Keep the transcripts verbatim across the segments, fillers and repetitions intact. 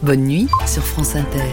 Bonne nuit sur France Inter.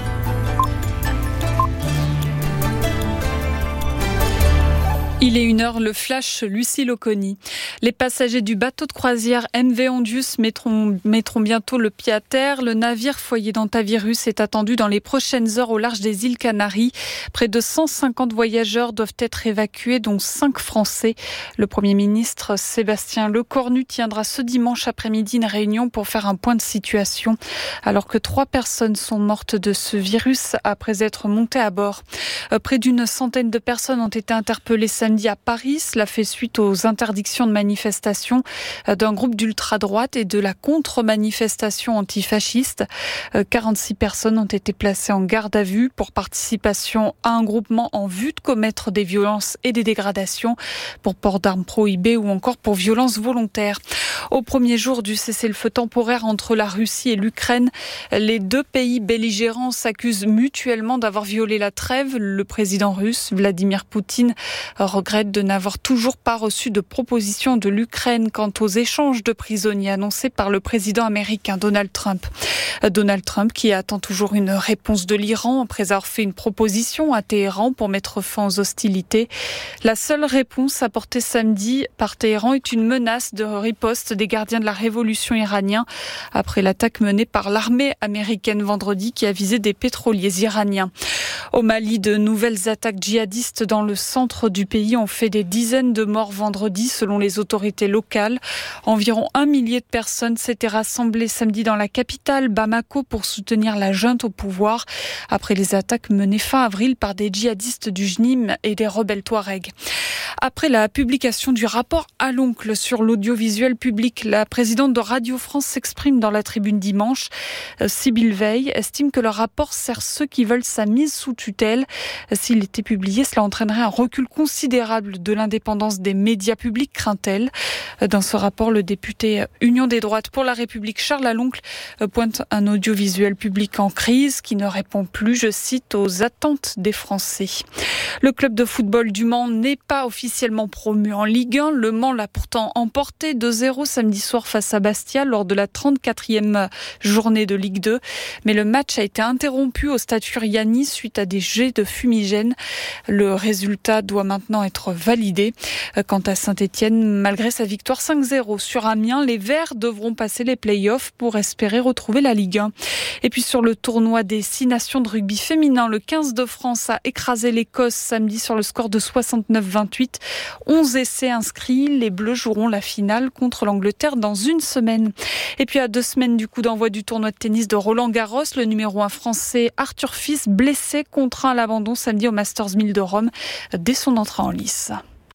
Il est une heure, le flash, Lucie Loconi. Les passagers du bateau de croisière M V Ondius mettront, mettront bientôt le pied à terre. Le navire foyer d'antavirus est attendu dans les prochaines heures au large des îles Canaries. Près de cent cinquante voyageurs doivent être évacués, dont cinq Français. Le Premier ministre Sébastien Lecornu tiendra ce dimanche après-midi une réunion pour faire un point de situation, alors que trois personnes sont mortes de ce virus après être montées à bord. Près d'une centaine de personnes ont été interpellées samedi à Paris. Cela fait suite aux interdictions de manifestation d'un groupe d'ultra-droite et de la contre-manifestation antifasciste. quarante-six personnes ont été placées en garde à vue pour participation à un groupement en vue de commettre des violences et des dégradations, pour port d'armes prohibées ou encore pour violences volontaires. Au premier jour du cessez-le-feu temporaire entre la Russie et l'Ukraine, les deux pays belligérants s'accusent mutuellement d'avoir violé la trêve. Le président russe, Vladimir Poutine, regrette de n'avoir toujours pas reçu de proposition de l'Ukraine quant aux échanges de prisonniers annoncés par le président américain Donald Trump. Donald Trump qui attend toujours une réponse de l'Iran après avoir fait une proposition à Téhéran pour mettre fin aux hostilités. La seule réponse apportée samedi par Téhéran est une menace de riposte des gardiens de la révolution iranienne après l'attaque menée par l'armée américaine vendredi qui a visé des pétroliers iraniens. Au Mali, de nouvelles attaques djihadistes dans le centre du pays ont fait des dizaines de morts vendredi selon les autorités locales. Environ un millier de personnes s'étaient rassemblées samedi dans la capitale, Bamako, pour soutenir la junte au pouvoir après les attaques menées fin avril par des djihadistes du J N I M et des rebelles Touaregs. Après la publication du rapport à l'oncle sur l'audiovisuel public, la présidente de Radio France s'exprime dans la tribune dimanche. Sybille Veil estime que le rapport sert ceux qui veulent sa mise sous tutelle. S'il était publié, cela entraînerait un recul considérable de l'indépendance des médias publics, craint-elle. Dans ce rapport, le député Union des droites pour la République, Charles Aloncle, pointe un audiovisuel public en crise qui ne répond plus, je cite, aux attentes des Français. Le club de football du Mans n'est pas officiellement promu en Ligue un. Le Mans l'a pourtant emporté deux zéro samedi soir face à Bastia lors de la trente-quatrième journée de Ligue deux. Mais le match a été interrompu au stade Furiani suite à des jets de fumigène. Le résultat doit maintenant être validé. Quant à Saint-Étienne, malgré sa victoire cinq zéro sur Amiens, les Verts devront passer les play-offs pour espérer retrouver la Ligue un. Et puis sur le tournoi des six nations de rugby féminin, le quinze de France a écrasé l'Écosse samedi sur le score de soixante-neuf vingt-huit. onze essais inscrits, les Bleus joueront la finale contre l'Angleterre dans une semaine. Et puis à deux semaines du coup d'envoi du tournoi de tennis de Roland-Garros, le numéro un français Arthur Fils, blessé, contraint à l'abandon samedi au Masters mille de Rome dès son entrée en lice.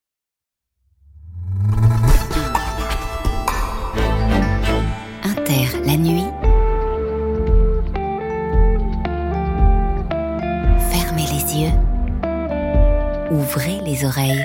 Inter, la nuit. Fermez les yeux. Ouvrez les oreilles.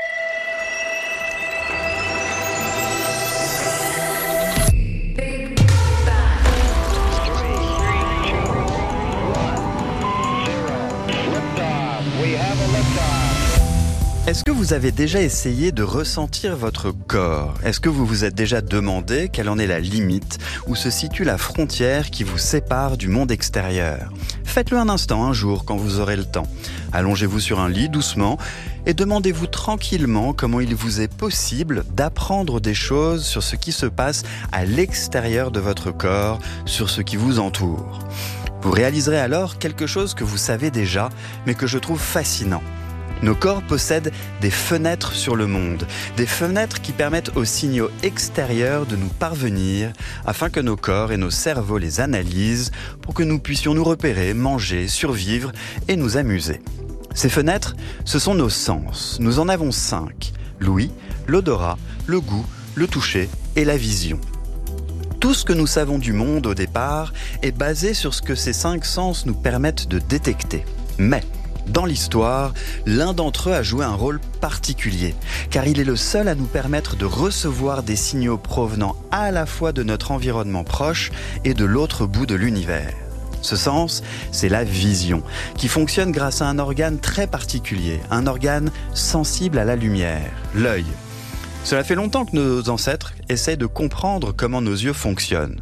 Est-ce que vous avez déjà essayé de ressentir votre corps ? Est-ce que vous vous êtes déjà demandé quelle en est la limite, où se situe la frontière qui vous sépare du monde extérieur ? Faites-le un instant, un jour, quand vous aurez le temps. Allongez-vous sur un lit doucement et demandez-vous tranquillement comment il vous est possible d'apprendre des choses sur ce qui se passe à l'extérieur de votre corps, sur ce qui vous entoure. Vous réaliserez alors quelque chose que vous savez déjà, mais que je trouve fascinant. Nos corps possèdent des fenêtres sur le monde, des fenêtres qui permettent aux signaux extérieurs de nous parvenir afin que nos corps et nos cerveaux les analysent pour que nous puissions nous repérer, manger, survivre et nous amuser. Ces fenêtres, ce sont nos sens. Nous en avons cinq. L'ouïe, l'odorat, le goût, le toucher et la vision. Tout ce que nous savons du monde au départ est basé sur ce que ces cinq sens nous permettent de détecter. Mais dans l'histoire, l'un d'entre eux a joué un rôle particulier, car il est le seul à nous permettre de recevoir des signaux provenant à la fois de notre environnement proche et de l'autre bout de l'univers. Ce sens, c'est la vision, qui fonctionne grâce à un organe très particulier, un organe sensible à la lumière, l'œil. Cela fait longtemps que nos ancêtres essaient de comprendre comment nos yeux fonctionnent.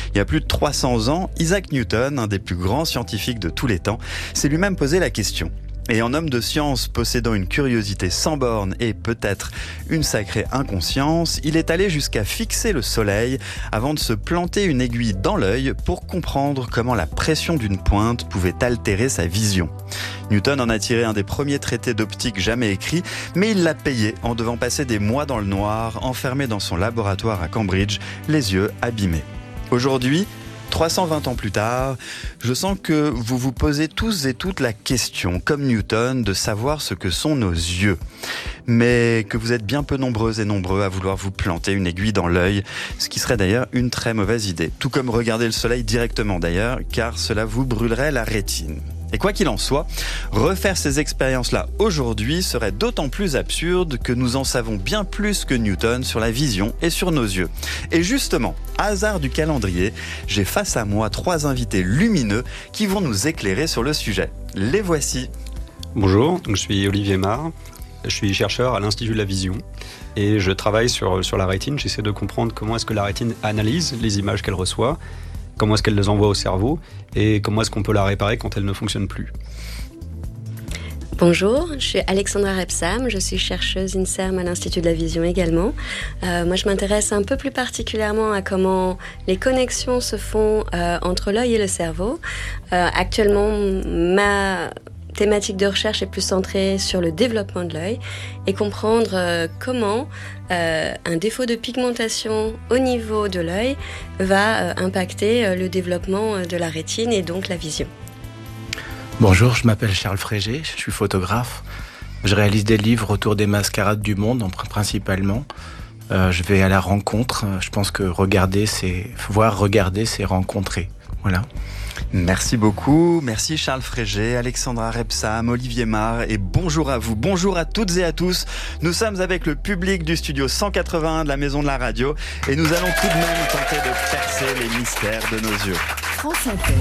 Il y a plus de trois cents ans, Isaac Newton, un des plus grands scientifiques de tous les temps, s'est lui-même posé la question. Et en homme de science possédant une curiosité sans borne et peut-être une sacrée inconscience, il est allé jusqu'à fixer le soleil avant de se planter une aiguille dans l'œil pour comprendre comment la pression d'une pointe pouvait altérer sa vision. Newton en a tiré un des premiers traités d'optique jamais écrits, mais il l'a payé en devant passer des mois dans le noir, enfermé dans son laboratoire à Cambridge, les yeux abîmés. Aujourd'hui, trois cent vingt ans plus tard, je sens que vous vous posez tous et toutes la question, comme Newton, de savoir ce que sont nos yeux. Mais que vous êtes bien peu nombreux et nombreux à vouloir vous planter une aiguille dans l'œil, ce qui serait d'ailleurs une très mauvaise idée. Tout comme regarder le soleil directement d'ailleurs, car cela vous brûlerait la rétine. Et quoi qu'il en soit, refaire ces expériences-là aujourd'hui serait d'autant plus absurde que nous en savons bien plus que Newton sur la vision et sur nos yeux. Et justement, hasard du calendrier, j'ai face à moi trois invités lumineux qui vont nous éclairer sur le sujet. Les voici. Bonjour, je suis Olivier Marre, je suis chercheur à l'Institut de la Vision et je travaille sur, sur la rétine. J'essaie de comprendre comment est-ce que la rétine analyse les images qu'elle reçoit, comment est-ce qu'elle les envoie au cerveau et comment est-ce qu'on peut la réparer quand elle ne fonctionne plus. Bonjour, je suis Alexandra Repsam, je suis chercheuse INSERM à l'Institut de la Vision également. Euh, moi, je m'intéresse un peu plus particulièrement à comment les connexions se font euh, entre l'œil et le cerveau. Euh, actuellement, ma thématique de recherche est plus centrée sur le développement de l'œil et comprendre euh, comment euh, un défaut de pigmentation au niveau de l'œil va euh, impacter euh, le développement de la rétine et donc la vision. Bonjour, je m'appelle Charles Frégé, je suis photographe. Je réalise des livres autour des mascarades du monde, principalement. Euh, je vais à la rencontre. Je pense que regarder, c'est voir, regarder, c'est rencontrer. Voilà. Merci beaucoup. Merci Charles Frégé, Alexandra Repsam, Olivier Marre et bonjour à vous. Bonjour à toutes et à tous. Nous sommes avec le public du studio cent quatre-vingt-un de la Maison de la Radio et nous allons tout de même tenter de percer les mystères de nos yeux. France Inter.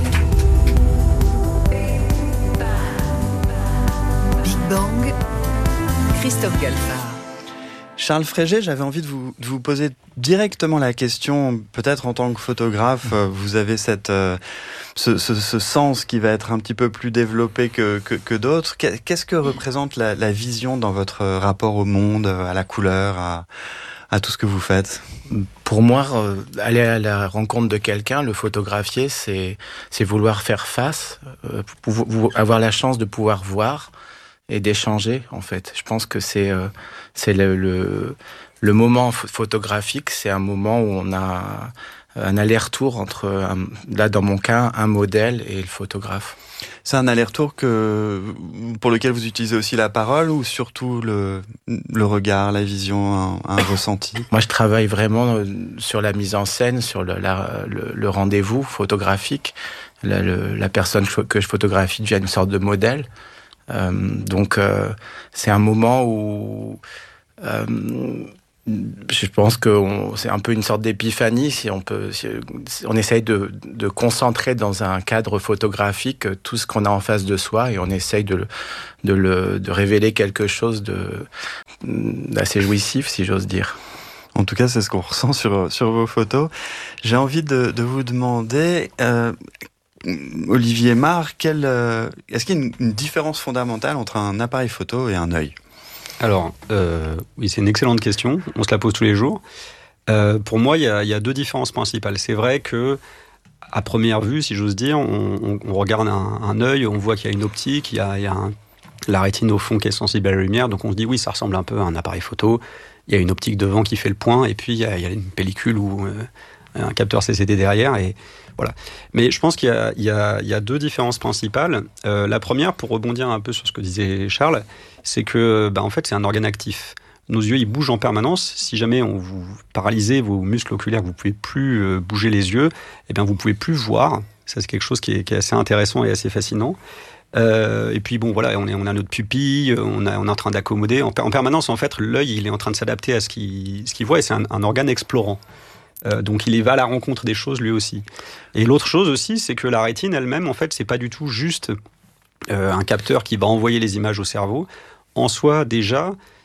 Big Bang, Christophe Galfard. Charles Frégé, j'avais envie de vous, de vous poser directement la question, peut-être en tant que photographe, vous avez cette, euh, ce, ce, ce sens qui va être un petit peu plus développé que, que, que d'autres. Qu'est-ce que représente la, la vision dans votre rapport au monde, à la couleur, à, à tout ce que vous faites ? Pour moi, euh, aller à la rencontre de quelqu'un, le photographier, c'est, c'est vouloir faire face, euh, pour, pour avoir la chance de pouvoir voir et d'échanger, en fait. Je pense que c'est, euh, c'est le, le, le moment photographique, c'est un moment où on a un aller-retour entre, un, là dans mon cas, un modèle et le photographe. C'est un aller-retour que, pour lequel vous utilisez aussi la parole ou surtout le, le regard, la vision, un, un ressenti ? Moi, je travaille vraiment sur la mise en scène, sur le, la, le, le rendez-vous photographique. La, le, la personne que je photographie devient une sorte de modèle. Euh, donc euh, c'est un moment où euh, je pense que on, c'est un peu une sorte d'épiphanie si on peut, si, si on essaye de, de concentrer dans un cadre photographique tout ce qu'on a en face de soi et on essaye de, de, le, de révéler quelque chose de, d'assez jouissif, si j'ose dire. En tout cas, c'est ce qu'on ressent sur, sur vos photos. J'ai envie de, de vous demander... Euh, Olivier Marre, quel, euh, est-ce qu'il y a une, une différence fondamentale entre un appareil photo et un œil ? Alors, euh, oui, c'est une excellente question. On se la pose tous les jours. Euh, pour moi, il y a, il y a deux différences principales. C'est vrai que, à première vue, si j'ose dire, on, on, on regarde un, un œil, on voit qu'il y a une optique, il y a, il y a un, la rétine au fond qui est sensible à la lumière, donc on se dit oui, ça ressemble un peu à un appareil photo. Il y a une optique devant qui fait le point, et puis il y a, il y a une pellicule ou euh, un capteur C C D derrière, et voilà. Mais je pense qu'il y a, il y a, il y a deux différences principales. Euh, la première, pour rebondir un peu sur ce que disait Charles, c'est que, bah, en fait, c'est un organe actif. Nos yeux, ils bougent en permanence. Si jamais on vous paralysez vos muscles oculaires, vous pouvez plus euh, bouger les yeux, eh bien, vous pouvez plus voir. Ça, c'est quelque chose qui est, qui est assez intéressant et assez fascinant. Euh, et puis bon, voilà, on est, on a notre pupille, on, a, on est en train d'accommoder. En, en permanence, en fait, l'œil, il est en train de s'adapter à ce qu'il, ce qu'il voit, et c'est un, un organe explorant. Euh, donc il va à la rencontre des choses lui aussi. Et l'autre chose aussi, c'est que la rétine elle-même, en fait, c'est pas du tout juste euh, un capteur qui va envoyer les images au cerveau. En soi, déjà,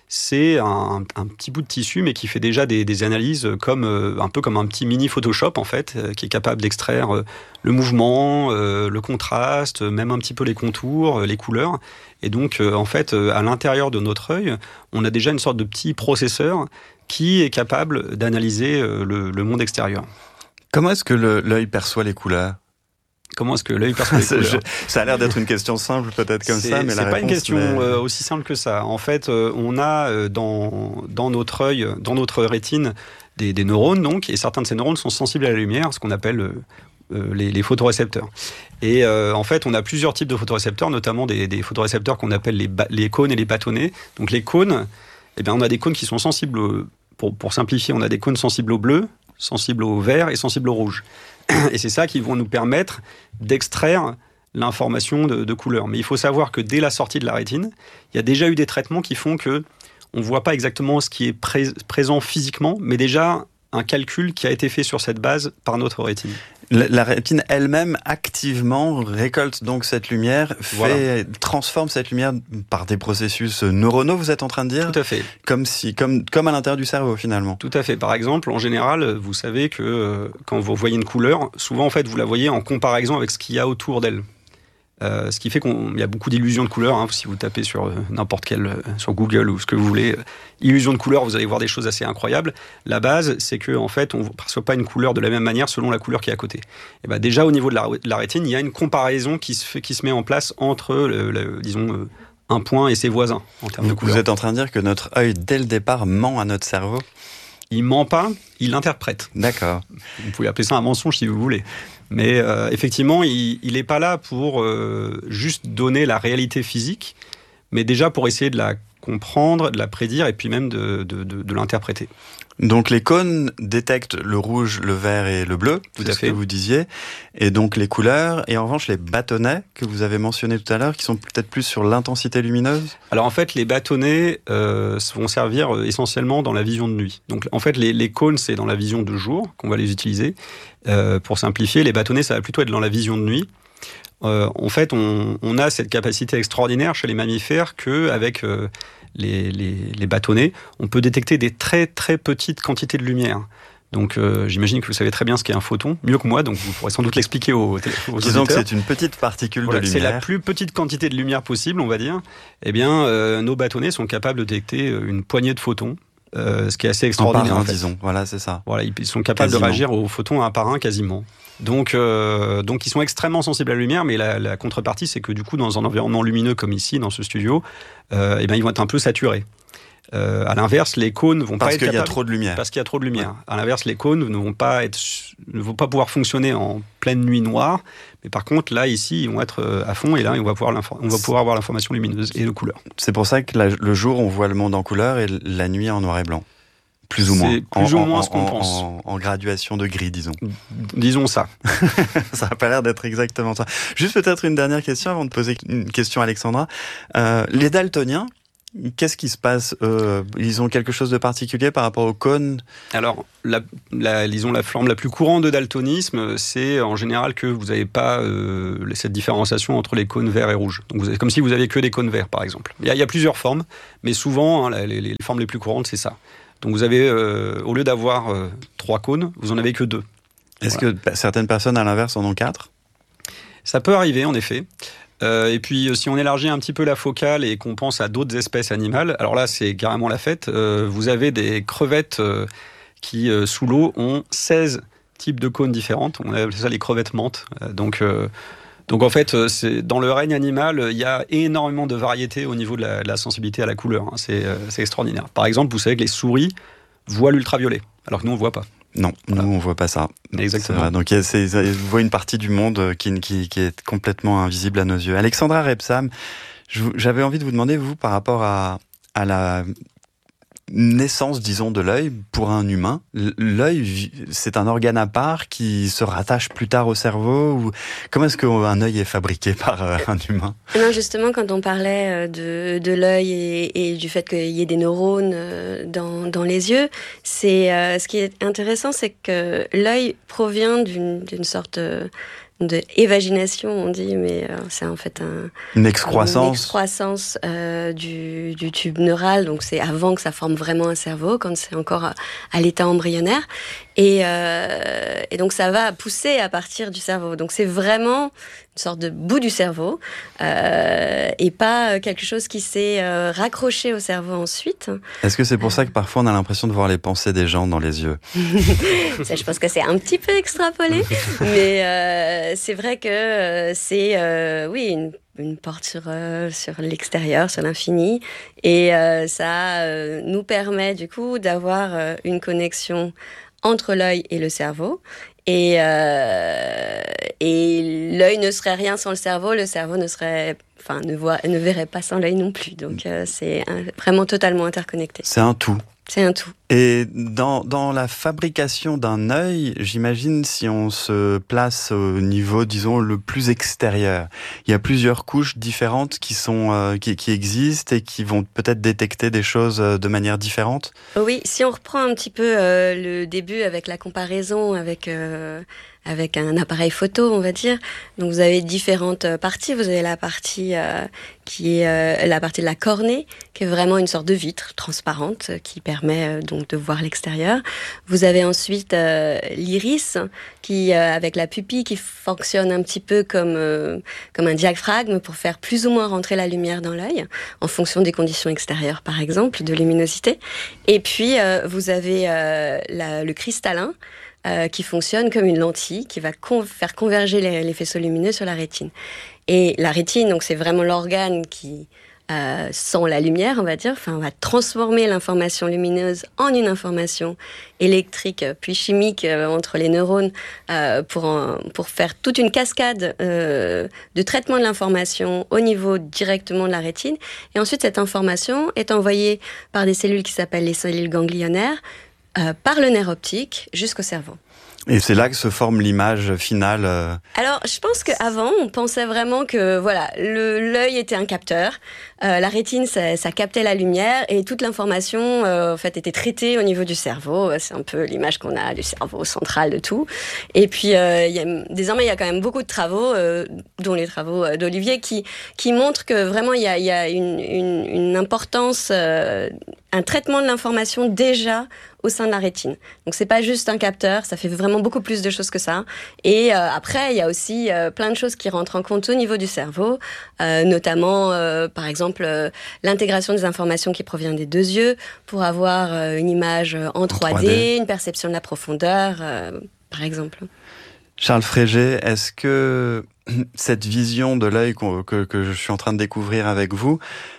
c'est un, un petit bout de tissu, mais qui fait déjà des, des analyses comme euh, un peu comme un petit mini Photoshop en fait, euh, qui est capable d'extraire euh, le mouvement, euh, le contraste, même un petit peu les contours, euh, les couleurs. Et donc, euh, en fait, euh, à l'intérieur de notre œil, on a déjà une sorte de petit processeur qui est capable d'analyser euh, le, le monde extérieur. Comment est-ce que le, l'œil perçoit les couleurs ? Comment est-ce que l'œil perçoit les couleurs ? Ça a l'air d'être une question simple, peut-être comme c'est, ça, mais c'est la pas réponse, une question mais... euh, aussi simple que ça. En fait, euh, on a euh, dans dans notre œil, dans notre rétine, des, des neurones donc, et certains de ces neurones sont sensibles à la lumière, ce qu'on appelle euh, euh, les, les photorécepteurs. Et euh, en fait, on a plusieurs types de photorécepteurs, notamment des, des photorécepteurs qu'on appelle les, ba- les cônes et les bâtonnets. Donc les cônes, eh bien, on a des cônes qui sont sensibles, au, pour, pour simplifier, on a des cônes sensibles au bleu, sensibles au vert et sensibles au rouge. Et c'est ça qui vont nous permettre d'extraire l'information de, de couleur. Mais il faut savoir que dès la sortie de la rétine, il y a déjà eu des traitements qui font que on ne voit pas exactement ce qui est pré- présent physiquement, mais déjà un calcul qui a été fait sur cette base par notre rétine. La, la rétine elle-même activement récolte donc cette lumière, fait, voilà. transforme cette lumière par des processus neuronaux, vous êtes en train de dire ? Tout à fait. Comme, si, comme, comme à l'intérieur du cerveau finalement. Tout à fait. Par exemple, en général, vous savez que euh, quand vous voyez une couleur, souvent en fait vous la voyez en comparaison avec ce qu'il y a autour d'elle. Euh, ce qui fait qu'il y a beaucoup d'illusions de couleurs. Hein. Si vous tapez sur euh, n'importe quel, euh, sur Google ou ce que vous voulez, euh, illusions de couleurs, vous allez voir des choses assez incroyables. La base, c'est que en fait, on ne perçoit pas une couleur de la même manière selon la couleur qui est à côté. Et ben déjà au niveau de la, de la rétine, il y a une comparaison qui se fait, qui se met en place entre, le, le, disons, euh, un point et ses voisins en termes vous, de couleurs. Vous êtes en train de dire que notre œil, dès le départ, ment à notre cerveau ? Il ment pas, il l'interprète. D'accord. Vous pouvez appeler ça un mensonge si vous voulez. Mais euh, effectivement, il n'est pas là pour euh, juste donner la réalité physique, mais déjà pour essayer de la comprendre, de la prédire et puis même de, de, de, de l'interpréter. Donc les cônes détectent le rouge, le vert et le bleu, tout c'est à ce fait. que vous disiez, et donc les couleurs, et en revanche les bâtonnets que vous avez mentionnés tout à l'heure, qui sont peut-être plus sur l'intensité lumineuse. Alors en fait, les bâtonnets euh, vont servir essentiellement dans la vision de nuit. Donc en fait, les, les cônes, c'est dans la vision de jour qu'on va les utiliser. Euh, pour simplifier, les bâtonnets, ça va plutôt être dans la vision de nuit. Euh, en fait, on, on a cette capacité extraordinaire chez les mammifères qu'avec euh, les, les, les bâtonnets, on peut détecter des très très petites quantités de lumière. Donc euh, j'imagine que vous savez très bien ce qu'est un photon, mieux que moi, donc vous pourrez sans doute l'expliquer aux, aux Disons auditeurs. que c'est une petite particule voilà, de lumière. C'est la plus petite quantité de lumière possible, on va dire. Eh bien, euh, nos bâtonnets sont capables de détecter une poignée de photons. Euh, ce qui est assez extraordinaire. En par un, en fait. disons. Voilà, c'est ça. Voilà, ils sont capables quasiment. de réagir aux photons un par un quasiment. Donc, euh, donc, ils sont extrêmement sensibles à la lumière, mais la, la contrepartie, c'est que du coup, dans un environnement lumineux comme ici, dans ce studio, euh, eh ben, ils vont être un peu saturés. Euh, à l'inverse, les cônes vont parce pas être qu'il capables, y a trop de lumière. Parce qu'il y a trop de lumière. Ouais. À l'inverse, les cônes ne vont pas être, ne vont pas pouvoir fonctionner en pleine nuit noire. Mais par contre, là, ici, ils vont être à fond et là, on va pouvoir, on va pouvoir avoir l'information lumineuse et de couleur. C'est pour ça que la, le jour, on voit le monde en couleur et la nuit en noir et blanc. Plus ou moins. C'est plus en, ou moins en, ce qu'on en, pense. En, en graduation de gris, disons. Disons ça. Ça n'a pas l'air d'être exactement ça. Juste peut-être une dernière question avant de poser une question à Alexandra. Euh, les daltoniens, qu'est-ce qui se passe euh, Ils ont quelque chose de particulier par rapport aux cônes ? Alors, la, la, disons, la forme la plus courante de daltonisme, c'est en général que vous n'avez pas euh, cette différenciation entre les cônes verts et rouges. Donc, vous avez, comme si vous aviez que des cônes verts, par exemple. Il y a, il y a plusieurs formes, mais souvent, hein, les, les formes les plus courantes, c'est ça. Donc, vous avez, euh, au lieu d'avoir euh, trois cônes, vous en avez que deux. Est-ce voilà. que certaines personnes, à l'inverse, en ont quatre ? Ça peut arriver, en effet. Euh, et puis, si on élargit un petit peu la focale et qu'on pense à d'autres espèces animales, alors là, c'est carrément la fête. Euh, vous avez des crevettes euh, qui, euh, sous l'eau, ont seize types de cônes différentes. On appelle ça les crevettes menthes. Euh, donc, euh, donc, en fait, c'est, dans le règne animal, il y a énormément de variétés au niveau de la, de la sensibilité à la couleur. Hein. C'est, euh, c'est extraordinaire. Par exemple, vous savez que les souris voient l'ultraviolet, alors que nous, on ne le voit pas. Non, voilà. Nous, on ne voit pas ça. Exactement. Donc, il y a, c'est, on voit une partie du monde qui, qui, qui est complètement invisible à nos yeux. Alexandra Rebsam, je, j'avais envie de vous demander, vous, par rapport à, à la naissance, disons, de l'œil pour un humain. L'œil, c'est un organe à part qui se rattache plus tard au cerveau ou comment est-ce qu'un œil est fabriqué par euh, un humain ? Non, justement, quand on parlait de, de l'œil et, et du fait qu'il y ait des neurones dans, dans les yeux, c'est, euh, ce qui est intéressant, c'est que l'œil provient d'une, d'une sorte de évagination, on dit, mais euh, c'est en fait un, une excroissance, une excroissance euh, du, du tube neural. Donc c'est avant que ça forme vraiment un cerveau, quand c'est encore à, à l'état embryonnaire. Et, euh, et donc ça va pousser à partir du cerveau. Donc c'est vraiment une sorte de bout du cerveau euh, et pas quelque chose qui s'est euh, raccroché au cerveau ensuite. Est-ce que c'est pour ça que parfois on a l'impression de voir les pensées des gens dans les yeux? Ça, je pense que c'est un petit peu extrapolé, mais euh, c'est vrai que euh, c'est euh, oui une une porte sur, euh, sur l'extérieur, sur l'infini. Et euh, ça euh, nous permet du coup d'avoir euh, une connexion entre l'œil et le cerveau. Et, euh, et l'œil ne serait rien sans le cerveau, le cerveau ne serait, enfin, ne, voit, ne verrait pas sans l'œil non plus. Donc euh, c'est un, vraiment totalement interconnecté. C'est un tout. C'est un tout. Et dans, dans la fabrication d'un œil, j'imagine, si on se place au niveau, disons, le plus extérieur, il y a plusieurs couches différentes qui sont, euh, qui, qui existent et qui vont peut-être détecter des choses de manière différente. Oui, si on reprend un petit peu euh, le début avec la comparaison avec euh, avec un appareil photo, on va dire. Donc vous avez différentes parties. Vous avez la partie euh, qui est euh, la partie de la cornée, qui est vraiment une sorte de vitre transparente qui permet euh, donc de voir l'extérieur. Vous avez ensuite euh, l'iris, qui euh, avec la pupille qui fonctionne un petit peu comme euh, comme un diaphragme pour faire plus ou moins rentrer la lumière dans l'œil, en fonction des conditions extérieures, par exemple, de luminosité. Et puis euh, vous avez euh, la, le cristallin, Euh, qui fonctionne comme une lentille qui va con- faire converger les, les faisceaux lumineux sur la rétine. Et la rétine, donc c'est vraiment l'organe qui euh, sent la lumière, on va dire. Enfin, on va transformer l'information lumineuse en une information électrique puis chimique euh, entre les neurones euh, pour en, pour faire toute une cascade euh, de traitement de l'information au niveau directement de la rétine. Et ensuite, cette information est envoyée par des cellules qui s'appellent les cellules ganglionnaires, Euh, par le nerf optique jusqu'au cerveau. Et c'est là que se forme l'image finale. Euh... Alors, je pense qu'avant, on pensait vraiment que voilà, le, l'œil était un capteur, euh, la rétine, ça, ça captait la lumière et toute l'information, euh, en fait, était traitée au niveau du cerveau. C'est un peu l'image qu'on a du cerveau central de tout. Et puis, euh, y a, désormais, il y a quand même beaucoup de travaux, euh, dont les travaux d'Olivier, qui qui montrent que vraiment, il y a, y a une, une, une importance, euh, un traitement de l'information déjà au sein de la rétine. Donc c'est pas juste un capteur, ça fait vraiment beaucoup plus de choses que ça. Et euh, après, il y a aussi euh, plein de choses qui rentrent en compte au niveau du cerveau, euh, notamment, euh, par exemple, euh, l'intégration des informations qui proviennent des deux yeux pour avoir euh, une image en, en trois D, trois D, une perception de la profondeur, euh, par exemple. Charles Frégé, est-ce que cette vision de l'œil que, que je suis en train de découvrir avec vous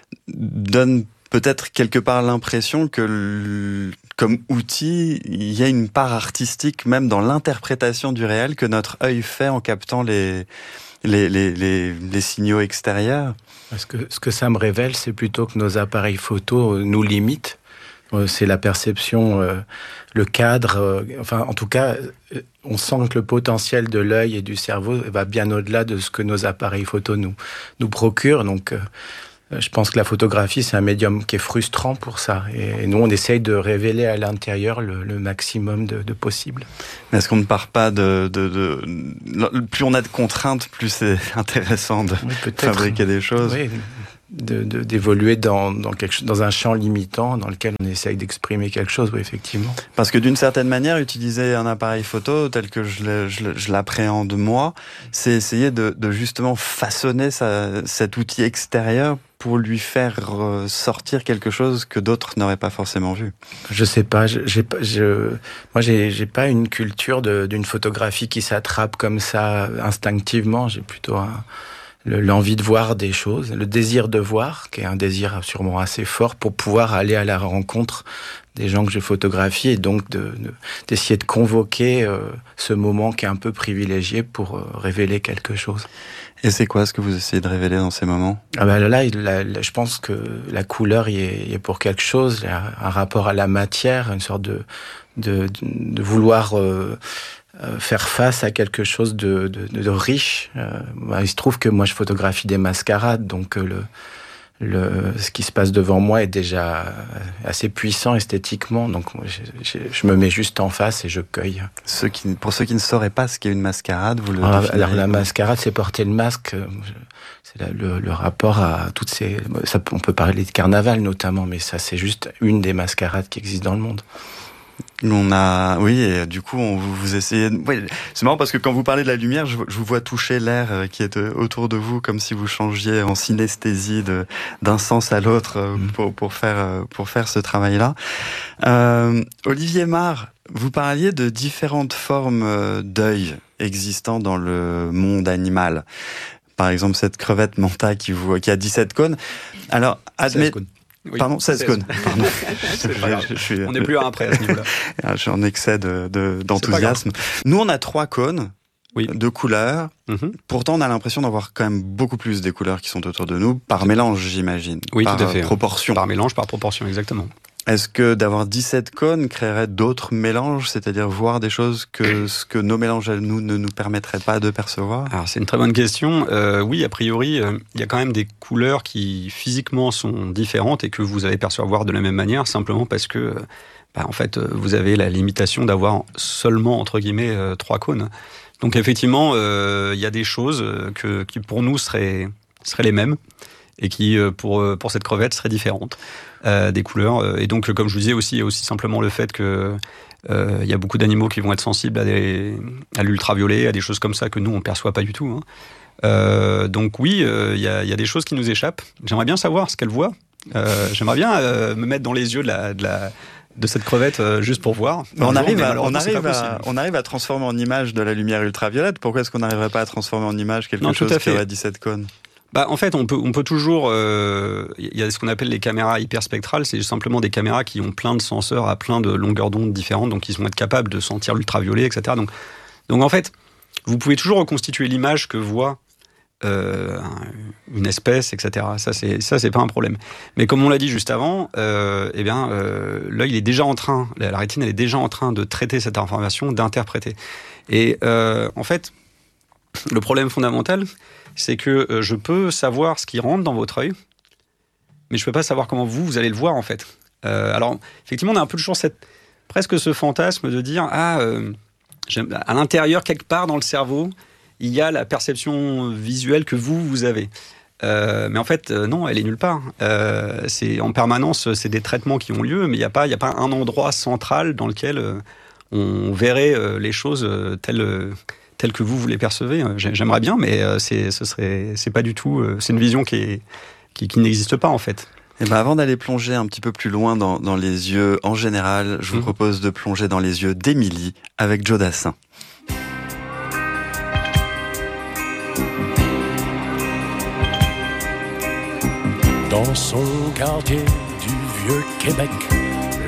donne peut-être quelque part l'impression que, le, comme outil, il y a une part artistique même dans l'interprétation du réel que notre œil fait en captant les, les, les, les, les signaux extérieurs? Parce que ce que ça me révèle, c'est plutôt que nos appareils photo nous limitent. C'est la perception, euh, le cadre, euh, enfin en tout cas, euh, on sent que le potentiel de l'œil et du cerveau va bien au-delà de ce que nos appareils photo nous, nous procurent. Donc euh, je pense que la photographie, c'est un médium qui est frustrant pour ça. Et nous, on essaye de révéler à l'intérieur le, le maximum de, de possible. Mais est-ce qu'on ne part pas de, de, de... Plus on a de contraintes, plus c'est intéressant de oui, fabriquer des choses. Oui, de, de, d'évoluer dans, dans, quelque, dans un champ limitant dans lequel on essaye d'exprimer quelque chose, oui, effectivement. Parce que d'une certaine manière, utiliser un appareil photo tel que je, le, je, je l'appréhende moi, c'est essayer de, de justement façonner sa, cet outil extérieur pour lui faire sortir quelque chose que d'autres n'auraient pas forcément vu. Je sais pas, je, j'ai pas, je, moi j'ai, j'ai pas une culture de, d'une photographie qui s'attrape comme ça instinctivement. J'ai plutôt un, le, l'envie de voir des choses, le désir de voir, qui est un désir sûrement assez fort pour pouvoir aller à la rencontre des gens que je photographie et donc de, de, d'essayer de convoquer euh, ce moment qui est un peu privilégié pour euh, révéler quelque chose. Et c'est quoi ce que vous essayez de révéler dans ces moments? Ah ben là, là, là, je pense que la couleur y est, y est pour quelque chose, il y a un rapport à la matière, une sorte de, de, de vouloir euh, faire face à quelque chose de, de, de riche. Euh, bah, il se trouve que moi je photographie des mascarades, donc euh, le, le, ce qui se passe devant moi est déjà assez puissant esthétiquement, donc je, je, je me mets juste en face et je cueille. Ceux qui, pour ceux qui ne sauraient pas ce qu'est une mascarade, vous le Alors, définiriez alors la comment? mascarade, c'est porter le masque. C'est la, le, le rapport à toutes ces... Ça, on peut parler de carnaval notamment, mais ça c'est juste une des mascarades qui existent dans le monde. On a, oui, et du coup, on vous, vous essayez. De... Oui, c'est marrant parce que quand vous parlez de la lumière, je, je vous vois toucher l'air qui est autour de vous, comme si vous changiez en synesthésie de, d'un sens à l'autre mmh. pour, pour faire pour faire ce travail-là. Euh, Olivier Marre, vous parliez de différentes formes d'œil existant dans le monde animal. Par exemple, cette crevette manta qui vous qui a dix-sept cônes. Alors, admet... Oui, Pardon, seize cônes. Pardon. je, je suis, on n'est plus à un près à ce niveau-là. Je suis en excès de, de, d'enthousiasme. Nous, on a trois cônes oui. de couleurs. Mm-hmm. Pourtant, on a l'impression d'avoir quand même beaucoup plus des couleurs qui sont autour de nous, par c'est... mélange, j'imagine. Oui, par tout à fait. Proportion. Par mélange, par proportion, exactement. Est-ce que d'avoir dix-sept cônes créerait d'autres mélanges, c'est-à-dire voir des choses que ce que nos mélanges à nous ne nous permettraient pas de percevoir? Alors c'est une très bonne question. Euh, oui, a priori, euh, il y a quand même des couleurs qui physiquement sont différentes et que vous allez percevoir de la même manière, simplement parce que, euh, bah, en fait, euh, vous avez la limitation d'avoir seulement entre guillemets euh, trois cônes. Donc effectivement, euh, il y a des choses que, qui pour nous seraient seraient les mêmes et qui pour pour cette crevette seraient différentes. Euh, des couleurs. Et donc, comme je vous disais aussi, il y a aussi simplement le fait que euh, il y a beaucoup d'animaux qui vont être sensibles à, des, à l'ultraviolet, à des choses comme ça que nous, on ne perçoit pas du tout. Hein. Euh, donc oui, il euh, y, a, y a des choses qui nous échappent. J'aimerais bien savoir ce qu'elle voit. Euh, j'aimerais bien euh, me mettre dans les yeux de la... De la de cette crevette euh, juste pour voir. On, jour, arrive à, on, arrive à, on arrive à transformer en image de la lumière ultraviolette. Pourquoi est-ce qu'on n'arriverait pas à transformer en image quelque non, chose qui aurait dix-sept cônes? Bah, en fait, on peut, on peut toujours... Il euh, y a ce qu'on appelle les caméras hyperspectrales. C'est simplement des caméras qui ont plein de senseurs à plein de longueurs d'onde différentes, donc ils vont être capables de sentir l'ultraviolet, et cetera. Donc, donc en fait, vous pouvez toujours reconstituer l'image que voit euh, une espèce, et cetera. Ça, c'est, ça, c'est pas un problème. Mais comme on l'a dit juste avant, euh, eh bien, euh, l'œil est déjà en train, la, la rétine, elle est déjà en train de traiter cette information, d'interpréter. Et euh, en fait, le problème fondamental, c'est que euh, je peux savoir ce qui rentre dans votre œil, mais je peux pas savoir comment vous, vous allez le voir, en fait. Euh, alors, effectivement, on a un peu toujours cette, presque ce fantasme de dire, ah, euh, à l'intérieur, quelque part dans le cerveau, il y a la perception visuelle que vous, vous avez. Euh, mais en fait, euh, non, elle est nulle part. Euh, c'est, en permanence, c'est des traitements qui ont lieu, mais il n'y a pas, il y a pas un endroit central dans lequel euh, on verrait euh, les choses euh, telles... Euh, tel que vous, vous les percevez. J'aimerais bien, mais c'est, ce serait, c'est pas du tout... C'est une vision qui, est, qui, qui n'existe pas, en fait. Et ben avant d'aller plonger un petit peu plus loin dans, dans les yeux en général, je vous mmh. propose de plonger dans les yeux d'Émilie avec Joe Dassin. Dans son quartier du vieux Québec,